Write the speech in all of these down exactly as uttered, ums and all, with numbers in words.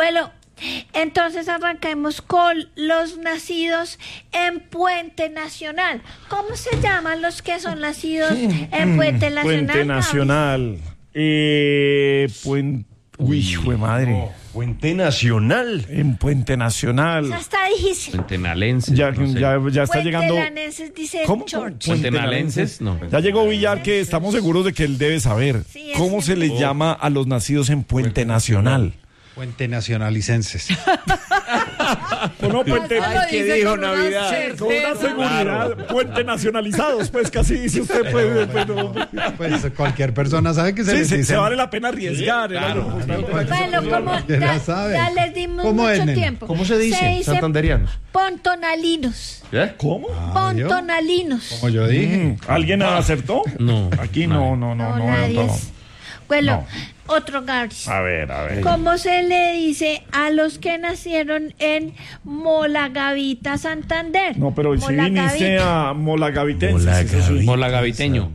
Bueno, entonces arranquemos con los nacidos en Puente Nacional. ¿Cómo se llaman los que son nacidos en Puente Nacional? Puente Nacional. Eh, Puente... Uy, hijo de madre. No, Puente Nacional. En Puente Nacional. Eso está difícil. Puentenalenses. Ya, no sé. ya, ya está llegando. Puentelanenses, dice ¿Cómo? George. Puentenalenses, no. Ya llegó Villar, que estamos seguros de que él debe saber. Sí, es ¿Cómo se les Oh. llama a los nacidos en Puente Nacional? Puente nacionalicenses. Bueno, Puente... Ay, ¿qué dijo Navidad? Con una seguridad, puente nacionalizados, pues casi dice usted, pues, pero, Pues cualquier persona sabe que se sí, les se, dice. se vale la pena arriesgar. claro. ¿no? Bueno, como Ya ya, sabe. ya les dimos ¿Cómo mucho es, nena? tiempo. ¿Cómo se dice? Santanderianos. Pontonalinos. ¿Eh? ¿Cómo? Ah, ¿yo? Pontonalinos. Como yo dije. Mm, ¿Alguien acertó? No. Aquí no, no, no, No, no. nadie no. es. Bueno, No. otro Gary. A ver, a ver. ¿Cómo se le dice a los que nacieron en Molagavita, Santander? No, pero si Molagavita. viniste a Molagavitenses. eso sí. Molagaviteño.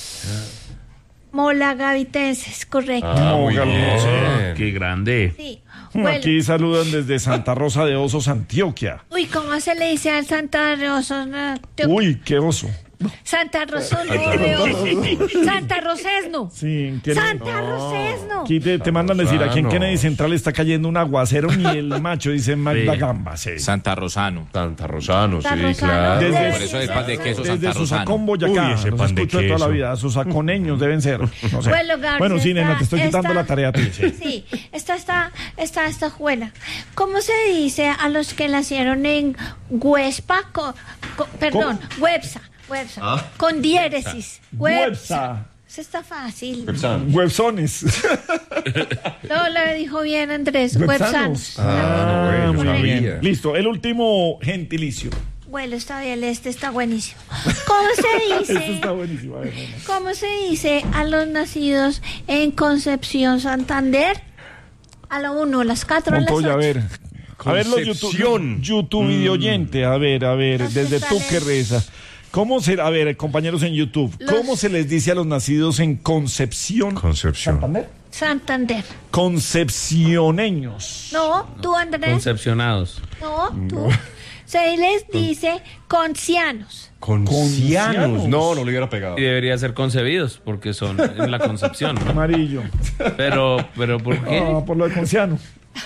Molagavitenses, correcto. Ah, muy Molagavitenses. bien. Qué grande. Sí. Bueno. Aquí saludan desde Santa Rosa de Osos, Antioquia. Uy, ¿cómo se le dice al Santa Rosa? No, te- Uy, qué oso. Santa Rosa, no, de oso. Santa Rosesno. Sí, ¿quién- Santa Rosesno. Aquí te, te mandan decir, aquí en Rosano. Kennedy Central está cayendo un aguacero, ni el macho, dice Magda Sí. Gamba. Sí. Santa Rosano. Santa Rosano, Santa sí, Rosano. claro. Desde- Por eso es pan de queso Desde Santa Susacón, Rosano. Boyacá. Uy, ese Los pan de escucho de toda la queso. vida. Susaconeños deben ser. No sé. Bueno, García, Bueno, sí, nena, te estoy esta- quitando la tarea a ti. Sí. Sí, esta está, esta está buena. ¿Cómo se dice a los que nacieron en Huespa? Co- co- perdón, Huepsa, Huepsa, Ah. con diéresis. Huepsa. Eso está fácil. Persano. Huepsones. No, lo dijo bien Andrés. Huepsanos. Huepsanos. Ah, bueno, muy sabía. bien. Listo, el último gentilicio. Bueno, está bien, este está buenísimo. ¿Cómo se Esto dice? está buenísimo. A ver, nena. ¿Cómo se dice a los nacidos en Concepción, Santander? A la uno, a las cuatro, a las Montoya, a ocho. ver. A ver los YouTube, Concepción. YouTube video oyente, a ver, a ver, No sé, desde tú sale. que rezas. ¿Cómo se, a ver, compañeros en YouTube, Los- cómo se les dice a los nacidos en Concepción? Concepción. Santander. Santander. Concepcioneños. No, tú Andrés. Concepcionados. No, tú. Se les dice concianos. Concianos. No, no le hubiera pegado. Y debería ser concebidos, porque son en la concepción, ¿no? Amarillo. Pero, pero ¿por qué? Ah, por lo de Conciano.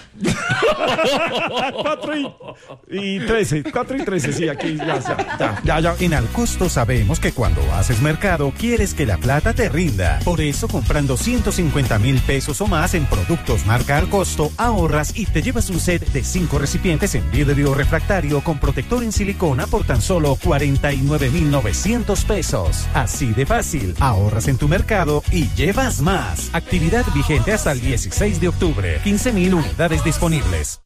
Cuatro y, y trece, cuatro y trece, sí, aquí ya, ya, ya, ya, ya. En Alcosto sabemos que cuando haces mercado quieres que la plata te rinda. Por eso comprando ciento cincuenta mil pesos o más en productos marca Alcosto ahorras y te llevas un set de cinco recipientes en vidrio refractario con protector en silicona por tan solo cuarenta y nueve mil novecientos pesos. Así de fácil, ahorras en tu mercado y llevas más. Actividad vigente hasta el dieciséis de octubre. quince mil unidades disponibles.